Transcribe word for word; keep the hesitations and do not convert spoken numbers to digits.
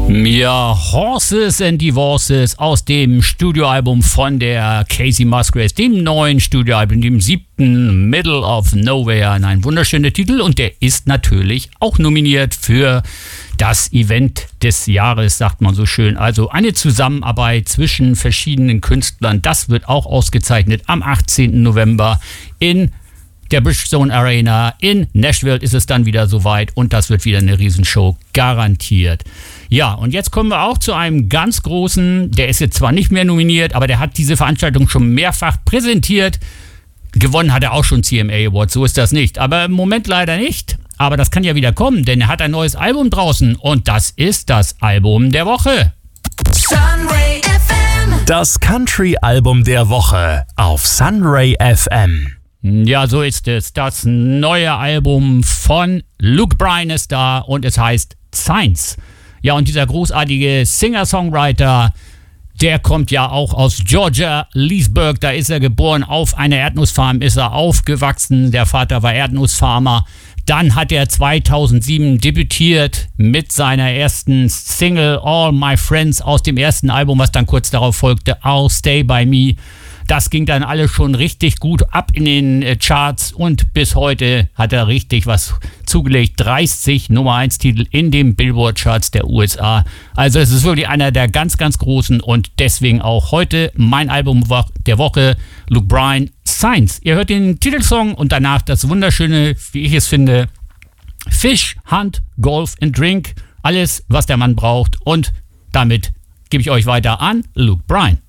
Ja, Horses and Divorces aus dem Studioalbum von der Casey Musgraves, dem neuen Studioalbum, dem siebten, Middle of Nowhere. Ein wunderschöner Titel und der ist natürlich auch nominiert für das Event des Jahres, sagt man so schön. Also eine Zusammenarbeit zwischen verschiedenen Künstlern, das wird auch ausgezeichnet am achtzehnten November in der Bridgestone Arena. In Nashville ist es dann wieder soweit und das wird wieder eine Riesenshow, garantiert. Ja, und jetzt kommen wir auch zu einem ganz großen, der ist jetzt zwar nicht mehr nominiert, aber der hat diese Veranstaltung schon mehrfach präsentiert. Gewonnen hat er auch schon C M A Awards, so ist das nicht. Aber im Moment leider nicht. Aber das kann ja wieder kommen, denn er hat ein neues Album draußen und das ist das Album der Woche. Sunray F M. Das Country-Album der Woche auf Sunray F M. Ja, so ist es. Das neue Album von Luke Bryan ist da und es heißt Signs. Ja, und dieser großartige Singer-Songwriter, der kommt ja auch aus Georgia, Leesburg. Da ist er geboren, auf einer Erdnussfarm ist er aufgewachsen. Der Vater war Erdnussfarmer. Dann hat er zweitausendsieben debütiert mit seiner ersten Single All My Friends aus dem ersten Album, was dann kurz darauf folgte, I'll Stay By Me. Das ging dann alles schon richtig gut ab in den Charts und bis heute hat er richtig was zugelegt. dreißig Nummer eins Titel in den Billboard-Charts der U S A. Also es ist wirklich einer der ganz, ganz großen und deswegen auch heute mein Album der Woche, Luke Bryan, Signs. Ihr hört den Titelsong und danach das wunderschöne, wie ich es finde, Fish, Hunt, Golf and Drink. Alles, was der Mann braucht und damit gebe ich euch weiter an Luke Bryan.